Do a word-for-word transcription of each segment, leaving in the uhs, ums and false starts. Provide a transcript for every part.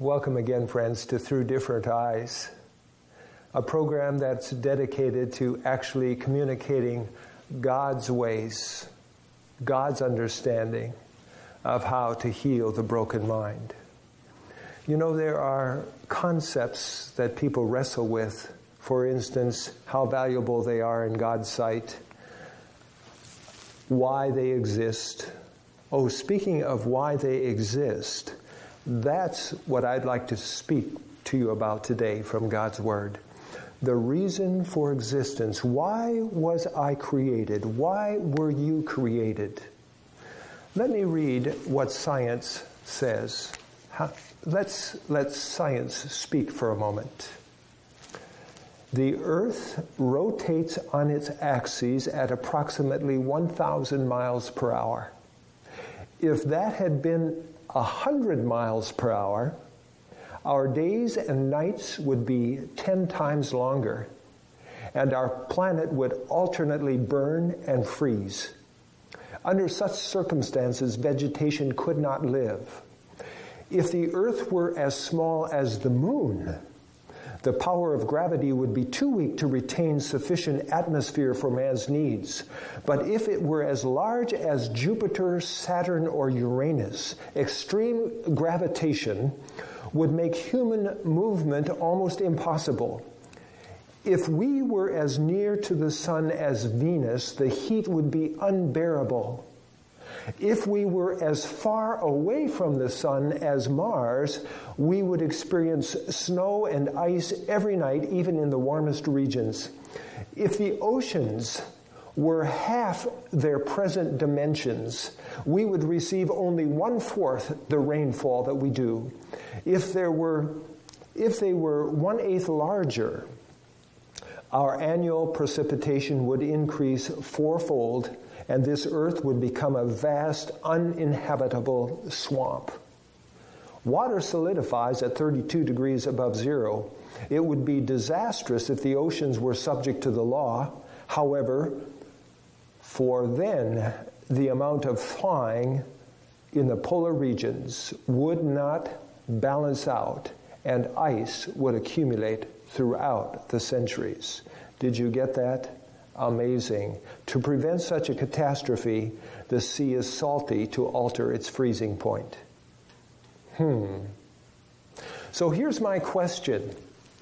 Welcome again, friends, to Through Different Eyes, a program that's dedicated to actually communicating God's ways, God's understanding of how to heal the broken mind. You know, there are concepts that people wrestle with. For instance, how valuable they are in God's sight, why they exist. Oh, speaking of why they exist, that's what I'd like to speak to you about today from God's Word. The reason for existence. Why was I created? Why were you created? Let me read what science says. How, let's let science speak for a moment. The Earth rotates on its axis at approximately one thousand miles per hour. If that had been one hundred miles per hour, our days and nights would be ten times longer, and our planet would alternately burn and freeze. Under such circumstances, vegetation could not live. If the Earth were as small as the moon, the power of gravity would be too weak to retain sufficient atmosphere for man's needs. But if it were as large as Jupiter, Saturn, or Uranus, extreme gravitation would make human movement almost impossible. If we were as near to the sun as Venus, the heat would be unbearable. If we were as far away from the sun as Mars, we would experience snow and ice every night, even in the warmest regions. If the oceans were half their present dimensions, we would receive only one-fourth the rainfall that we do. If there were, if they were one-eighth larger, our annual precipitation would increase fourfold, and this earth would become a vast, uninhabitable swamp. Water solidifies at thirty-two degrees above zero. It would be disastrous if the oceans were subject to the law. However, for then, the amount of thawing in the polar regions would not balance out, and ice would accumulate throughout the centuries. Did you get that? Amazing. To prevent such a catastrophe, the sea is salty to alter its freezing point. Hmm. So here's my question.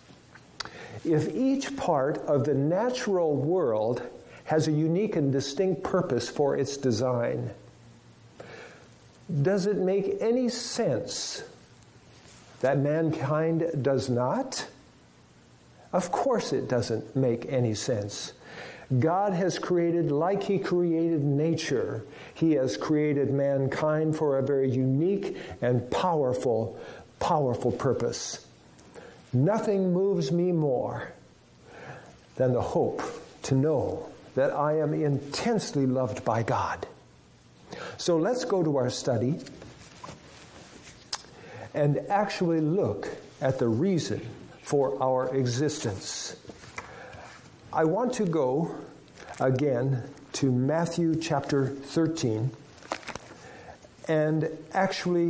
If each part of the natural world has a unique and distinct purpose for its design, does it make any sense that mankind does not? Of course it doesn't make any sense. God has created like He created nature. He has created mankind for a very unique and powerful, powerful purpose. Nothing moves me more than the hope to know that I am intensely loved by God. So let's go to our study and actually look at the reason for our existence. I want to go again to Matthew chapter thirteen and actually